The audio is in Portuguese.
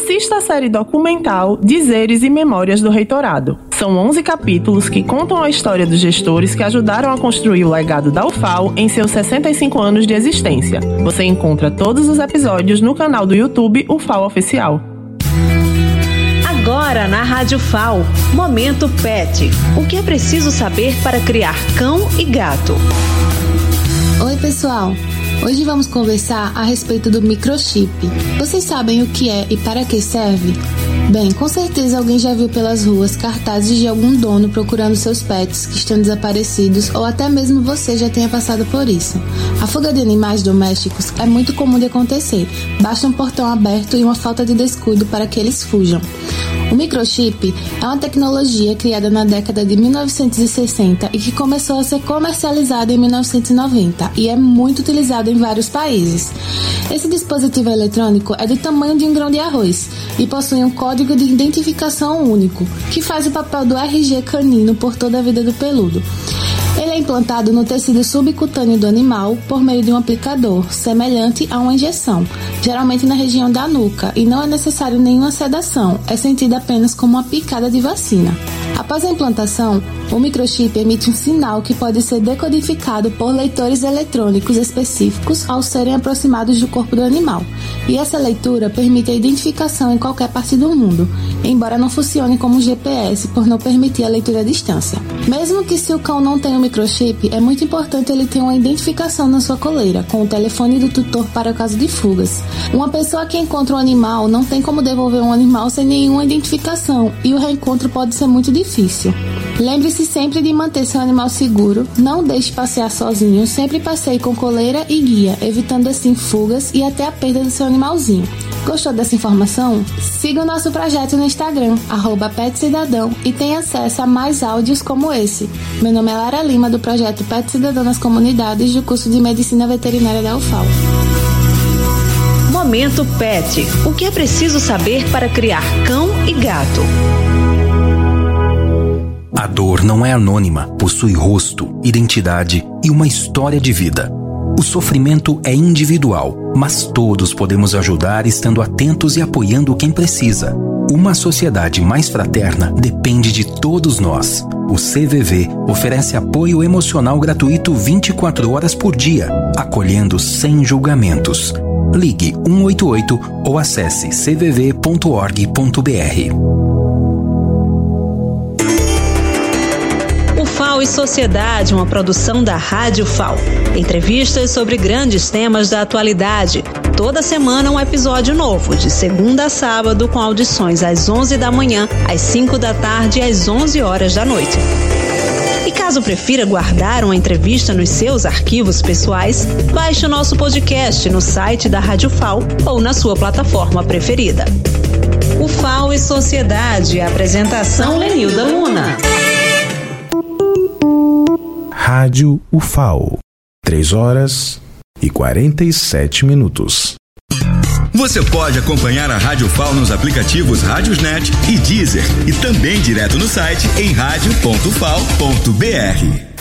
Assista a série documental Dizeres e Memórias do Reitorado. São 11 capítulos que contam a história dos gestores que ajudaram a construir o legado da UFAL em seus 65 anos de existência. Você encontra todos os episódios no canal do YouTube UFAL Oficial. Agora na Rádio FAO, Momento Pet. O que é preciso saber para criar cão e gato? Oi, pessoal! Hoje vamos conversar a respeito do microchip. Vocês sabem o que é e para que serve? Bem, com certeza alguém já viu pelas ruas cartazes de algum dono procurando seus pets que estão desaparecidos, ou até mesmo você já tenha passado por isso. A fuga de animais domésticos é muito comum de acontecer. Basta um portão aberto e uma falta de descuido para que eles fujam. O microchip é uma tecnologia criada na década de 1960 e que começou a ser comercializada em 1990 e é muito utilizado em vários países. Esse dispositivo eletrônico é do tamanho de um grão de arroz e possui um código de identificação único, que faz o papel do RG canino por toda a vida do peludo. Ele é implantado no tecido subcutâneo do animal por meio de um aplicador, semelhante a uma injeção, geralmente na região da nuca, e não é necessário nenhuma sedação, é sentido apenas como uma picada de vacina. Após a implantação, o microchip emite um sinal que pode ser decodificado por leitores eletrônicos específicos ao serem aproximados do corpo do animal, e essa leitura permite a identificação em qualquer parte do mundo, embora não funcione como GPS por não permitir a leitura à distância. Mesmo que se o cão não tenha o microchip, é muito importante ele ter uma identificação na sua coleira, com o telefone do tutor para o caso de fugas. Uma pessoa que encontra um animal não tem como devolver um animal sem nenhuma identificação, e o reencontro pode ser muito difícil. Lembre-se sempre de manter seu animal seguro, não deixe passear sozinho, sempre passeie com coleira e guia, evitando assim fugas e até a perda do seu animalzinho. Gostou dessa informação? Siga o nosso projeto no Instagram, @PetCidadão, e tenha acesso a mais áudios como esse. Meu nome é Lara Lima, do projeto Pet Cidadão nas Comunidades, do curso de Medicina Veterinária da UFAL. Momento Pet. O que é preciso saber para criar cão e gato? A dor não é anônima, possui rosto, identidade e uma história de vida. O sofrimento é individual, mas todos podemos ajudar estando atentos e apoiando quem precisa. Uma sociedade mais fraterna depende de todos nós. O CVV oferece apoio emocional gratuito 24 horas por dia, acolhendo sem julgamentos. Ligue 188 ou acesse cvv.org.br. FAO e Sociedade, uma produção da Rádio FAO. Entrevistas sobre grandes temas da atualidade. Toda semana um episódio novo, de segunda a sábado, com audições às 11 da manhã, às 5 da tarde e às 11 horas da noite. E caso prefira guardar uma entrevista nos seus arquivos pessoais, baixe o nosso podcast no site da Rádio FAO ou na sua plataforma preferida. O FAO e Sociedade, apresentação Lenilda Luna. Rádio UFAO, 3h47. Você pode acompanhar a Rádio FAO nos aplicativos Rádiosnet e Deezer, e também direto no site em radio.fao.br.